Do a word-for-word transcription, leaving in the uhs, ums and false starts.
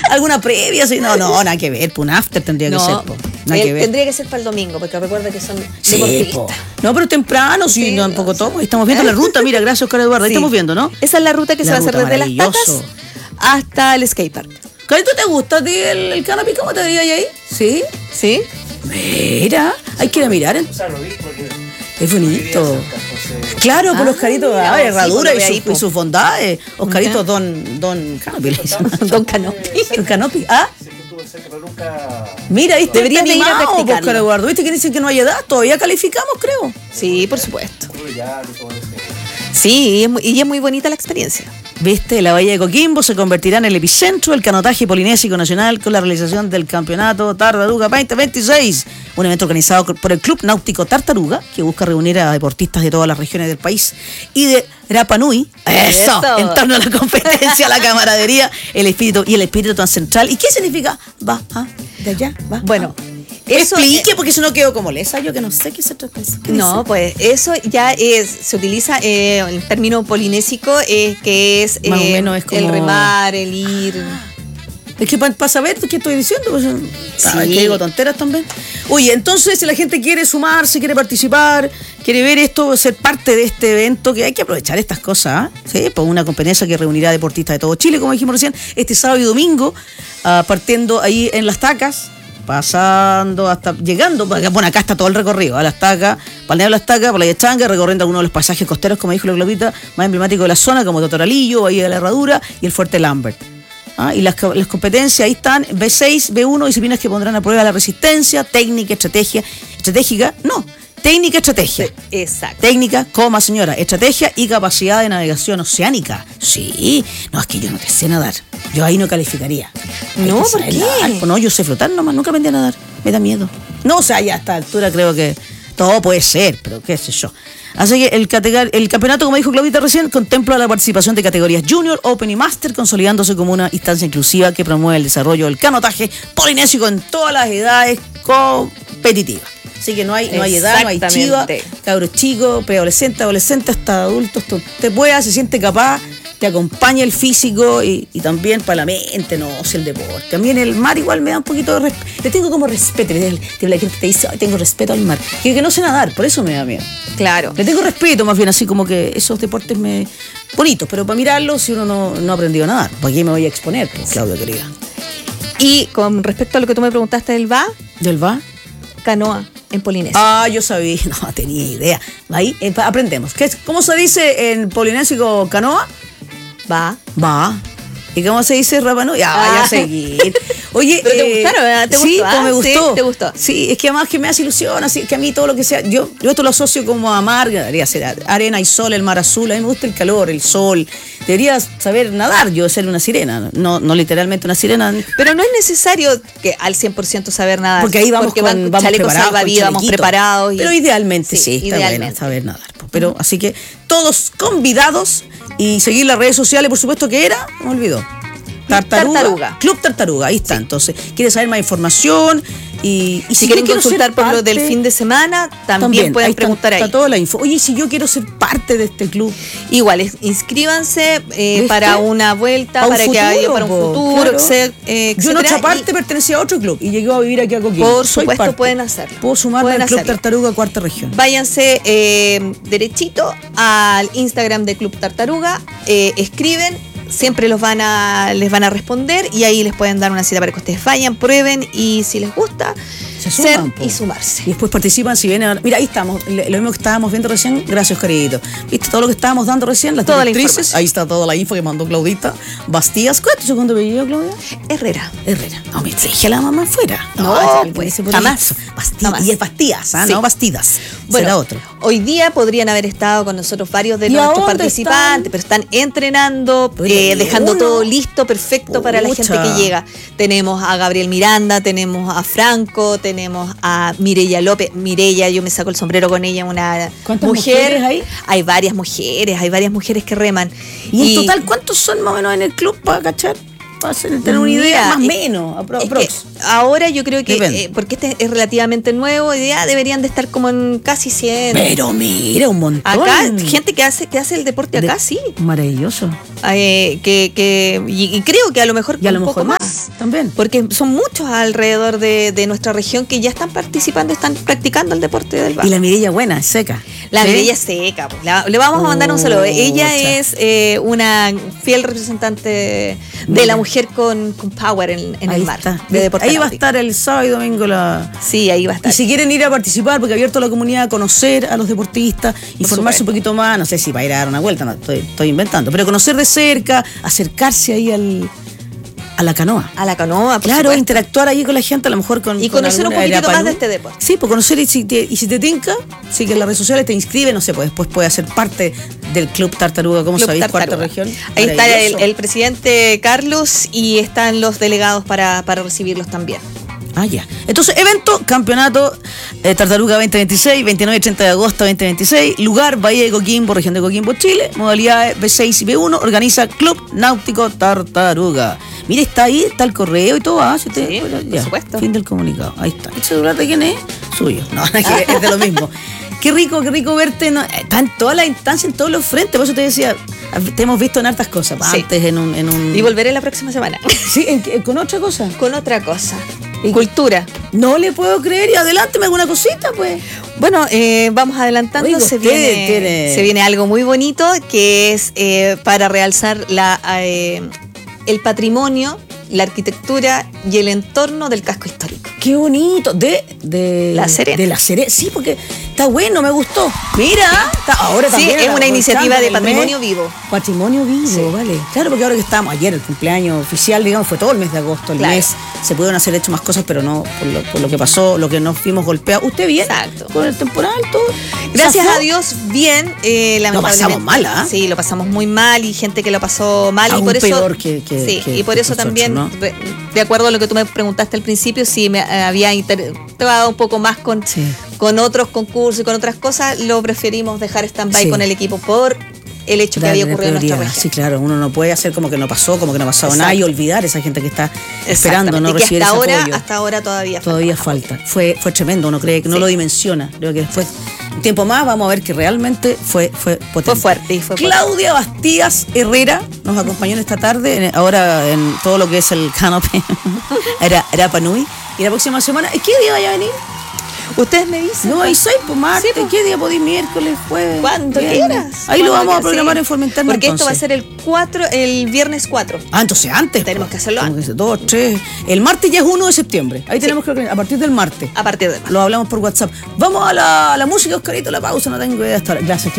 ¿Alguna previa? Sí, no, no, nada que ver, pues un after tendría no, que ser. Po. Nada él, que ver. Tendría que ser para el domingo, porque recuerda que son Sí, deportistas. po. No, pero temprano, sí, Sí, no, un no, poco sí. todo. Estamos viendo la ruta, mira, gracias Oscar Eduardo, ahí Sí. estamos viendo, ¿no? Esa es la ruta que La se va a hacer ruta, desde Las maravilloso. Tatas hasta el skatepark. ¿Carito, te gusta a ti el, el canopy? ¿Cómo te veía ahí? Sí. ¿Sí? Mira, hay que ir a mirar. ¿eh? O sea, lo vi porque Es bonito. entonces, Claro, por Ah, Oscarito, mira, ah, sí, herradura pues lo ve y, ahí, su- y po. sus bondades. Oscarito, Ajá. don, don Canopy, le dicen. Don Canopy. Don Canopy. Ah, sé que estuve cerca, pero nunca. mira, ¿viste? Deberías de ir a Animado, po, practicarlo. Oscar Eduardo. ¿Viste que dicen que no hay edad? Todavía calificamos, creo. Sí, por supuesto. Estuve ya y todo eso. Sí, y es muy, y es muy bonita la experiencia. Viste, la Bahía de Coquimbo se convertirá en el epicentro del canotaje polinésico nacional con la realización del campeonato Tartaruga veinte veintiséis, un evento organizado por el Club Náutico Tartaruga, que busca reunir a deportistas de todas las regiones del país y de Rapa Nui, eso, Eso. en torno a la competencia, la camaradería, el espíritu y el espíritu tan central. ¿Y qué significa? Va, ah, de allá, va. Bueno, ah. eso Explique, porque si no quedo como lesa, yo que no sé qué se trata eso. ¿Qué No, dice? pues eso ya es, se utiliza eh, el término polinésico, eh, que es Más o eh, menos es como- el remar, el ir. Es que para saber qué estoy diciendo, pues, ah, es que digo tonteras también. Oye, entonces si la gente quiere sumarse, quiere participar, quiere ver esto, ser parte de este evento, que hay que aprovechar estas cosas, ¿eh? ¿Sí? Pues una competencia que reunirá deportistas de todo Chile, como dijimos recién, este sábado y domingo, ah, partiendo ahí en Las Tacas, pasando hasta, llegando, bueno, acá está todo el recorrido, a Las Tacas, Balneario Las Tacas, Playa Changa, recorriendo algunos de los pasajes costeros, como dijo la Globita, más emblemáticos de la zona, como Totoralillo, Bahía de la Herradura y el Fuerte Lambert. Ah, y las, las competencias ahí están, B seis, B uno, disciplinas que pondrán a prueba la resistencia, técnica, estrategia, estratégica, no, técnica, estrategia. Exacto. Técnica, coma señora, estrategia y capacidad de navegación oceánica. Sí, no, es que yo no te sé nadar. Yo ahí no calificaría. Hay No, que ¿por saber qué? nadar. Pues no, yo sé flotar nomás, nunca aprendí a nadar. Me da miedo. No, o sea, ya a esta altura creo que todo puede ser, pero qué sé yo. Así que el, categar- el campeonato, como dijo Claudita recién, contempla la participación de categorías Junior, Open y Master, consolidándose como una instancia inclusiva que promueve el desarrollo del canotaje polinésico en todas las edades competitivas. Así que no hay, no hay edad, no hay chiva, Exactamente. cabros chicos, preadolescentes, adolescentes, hasta adultos. to- Te pueda, se siente capaz, te acompaña el físico y, y también para la mente, no, si el deporte. También el mar igual me da un poquito de respeto. Le tengo como respeto. le- le- La gente te dice, ay, tengo respeto al mar. Que, que no sé nadar, por eso me da miedo. Claro. Le tengo respeto, más bien, así como que esos deportes me bonitos, pero para mirarlos si uno no, no ha aprendido a nadar. ¿Para qué me voy a exponer, pues, Claudia querida? Y con respecto a lo que tú me preguntaste del V A, ¿Del va? canoa en Polinesia. Ah, yo sabía, no tenía idea. Ahí eh, aprendemos. ¿Qué es- ¿Cómo se dice en polinésico canoa? Va. Va. ¿Y cómo se dice Rapa Nui? Ya, vaya a Ah. seguir. Oye, Pero te gustaron, ¿verdad? ¿Te sí, gustó? pues Ah, me sí, gustó. te gustó. Sí, es que además que me hace ilusión, así que a mí todo lo que sea, yo, yo esto lo asocio como a mar, debería ser arena y sol, el mar azul, a mí me gusta el calor, el sol. Debería saber nadar, yo ser una sirena, no, no literalmente una sirena. Pero no es necesario que al cien por ciento saber nadar. Porque ahí vamos porque con, van vamos chalecos preparados, con salvavidas, vamos chalequito. preparados. y- Pero idealmente sí, Sí, está bueno idealmente. saber nadar. pues. Pero así que todos convidados y seguir las redes sociales, por supuesto que era, me olvidó. Tartaruga, Tartaruga. Club Tartaruga, ahí está. Entonces, ¿quieres saber más información? Y, y Si yo quieren quiero consultar ser por lo del parte- fin de semana, también, pueden ahí está- preguntar ahí. Está toda la info. Oye, si yo quiero ser parte de este club, Igual, es- inscríbanse eh, ¿Viste? para una vuelta, Pa' un para que haya futuro, para un po, futuro, claro. etcé- eh, yo en etcétera, otra parte y pertenecía a otro club y llegué a vivir aquí a Coquimbo. Por Soy supuesto, parte. pueden hacerlo. Puedo sumarme Pueden al Club hacerlo. Tartaruga, cuarta región. Váyanse eh, derechito al Instagram de Club Tartaruga, eh, escriben, siempre los van a, les van a responder y ahí les pueden dar una cita para que ustedes vayan, prueben y si les gusta, Se ser suman, po. y sumarse. Y después participan si vienen. a- Mira, ahí estamos. Lo mismo que estábamos viendo recién. Gracias, queridito. ¿Viste todo lo que estábamos dando recién? Las Toda la directrices. información. Ahí está toda la info que mandó Claudita. Bastías. ¿Cuál es tu segundo apellido, Claudia? Herrera. Herrera. No me dije la mamá fuera. No, alguien pues, dice por jamás. eso. Basti- Jamás. Y es Bastías, ¿ah? Sí. No Bastidas. Bueno, Será otro. hoy día podrían haber estado con nosotros varios de ¿Y a nuestros dónde participantes, pero están entrenando, Oye, eh, dejando uno. todo listo, perfecto para la Pucha. gente que llega. Tenemos a Gabriel Miranda, tenemos a Franco, tenemos a Mireya López. Mireya, yo me saco el sombrero con ella, una ¿Cuántas mujer. mujeres hay? Hay varias mujeres, hay varias mujeres que reman. ¿Y en total cuántos son más o menos en el club para cachar? para hacer- tener una idea, Mira, más o es- menos, apro- Es que aprox. ahora yo creo que, Depende. eh, porque este es relativamente nuevo, ya deberían de estar como en casi cien. Pero mira, un montón. Acá, gente que hace, que hace el deporte acá, De- sí. Maravilloso. Eh, que, que, y, y creo que a lo mejor Y a lo un mejor poco más también. Porque son muchos alrededor de, de nuestra región que ya están participando, están practicando el deporte del Y básquet. la Mireya buena, es seca. La ¿Sí? Mireya seca, pues, la- le vamos a mandar un saludo. Ella Pucha. es eh, una fiel representante de Mira. la mujer con, con power en, en Ahí el mar. está. De deporte Ahí va a náutico. estar el sábado y domingo la... Sí, ahí va a estar. Y si quieren ir a participar, porque ha abierto la comunidad a conocer a los deportistas, informarse un poquito más, no sé si va a ir a dar una vuelta, no, estoy, estoy inventando, pero conocer de cerca, acercarse ahí al, a la canoa. A la canoa, por Claro, supuesto. interactuar ahí con la gente, a lo mejor con. Y con conocer un alguna poquitito Aerapalú. más de este deporte. Sí, pues conocer y si te, y si te tinca, sigue en las redes sociales, te inscribe, no sé, pues después puede ser parte del Club Tartaruga, ¿cómo Club sabéis? Cuarta Tartaruga. región. Ahí está el, Maravilloso. el presidente Carlos y están los delegados para, para recibirlos también. Ah, ya. Entonces, evento, campeonato eh, Tartaruga veinte veintiséis, veintinueve y treinta de agosto veinte veintiséis, lugar Bahía de Coquimbo, región de Coquimbo, Chile, modalidades B seis y B uno, organiza Club Náutico Tartaruga. Mire, está ahí, está el correo y todo, ¿ah? Si usted- Sí, bueno, por ya. supuesto. Fin del comunicado, ahí está. ¿El celular de quién es? Suyo. No, es, que es de lo mismo. Qué rico, qué rico verte. ¿No? Está en toda la instancia, en todos los frentes. Por eso te decía, te hemos visto en hartas cosas. Sí. Antes en un... En un Y volveré la próxima semana Sí, ¿en qué- con otra cosa. con otra cosa. ¿Y- Cultura. No le puedo creer y adelánteme alguna cosita, pues. Bueno, eh, vamos adelantando. Oiga, se, usted viene, tiene- se viene algo muy bonito que es eh, para realzar la, eh, el patrimonio, la arquitectura y el entorno del casco histórico. Qué bonito. De, de La Serena. De la Serena. Sí, porque está bueno, me gustó. Mira, está, ahora Sí, también. es la- una iniciativa aprovechando de el patrimonio mes. vivo. Patrimonio vivo, Sí. vale. Claro, porque ahora que estamos, ayer el cumpleaños oficial, digamos, fue todo el mes de agosto, el Claro. mes. Se pudieron hacer hecho más cosas, pero no por lo, por lo que pasó, lo que nos fuimos golpeados. ¿Usted bien? Exacto. Con el temporal, todo. Gracias ¿Zafó? a Dios, bien. Eh, Lo pasamos lamentablemente- mal, ¿ah? Sí, lo pasamos muy mal y gente que lo pasó mal. Aún y por eso, peor que- que- sí, que- y por que eso nosotros, también, ¿no? re- de acuerdo a lo que tú me preguntaste al principio, si me eh, había interactuado un poco más con, Sí. con otros concursos y con otras cosas, lo preferimos dejar stand-by Sí. con el equipo por el hecho que Darle había ocurrido en nuestra prioridad. región. Sí, claro, uno no puede hacer como que no pasó, como que no ha pasado nada y Exacto. olvidar a esa gente que está esperando no Exactamente, que recibir hasta ese ahora, apoyo. hasta ahora todavía falta. Todavía falta. Fue, fue tremendo, uno cree que no Sí. lo dimensiona. Creo que después, un tiempo más, vamos a ver que realmente fue, fue potente. Fue fuerte y fue Claudia Bastías Herrera nos acompañó en esta tarde, en- ahora en todo lo que es el canopy, era, era Panui. Y la próxima semana, ¿qué día vaya a venir? Ustedes me dicen. No, hay seis, pues martes. Sí, pues. ¿Qué día podéis? Miércoles, jueves. Cuando viernes. quieras. Ahí lo Cuando vamos a quieras, programar sí. en forma interna. Porque esto va a entonces. ser el cuatro, el viernes cuatro. Ah, entonces antes. Tenemos pues. que hacerlo Tenemos antes. que hacer Dos, tres. El martes ya es uno de septiembre. Ahí tenemos que organizar. A partir del martes. A partir de marzo. Lo hablamos por WhatsApp. Vamos a la, a la música, Oscarito, la pausa. No tengo idea hasta ahora. Gracias, Claudia.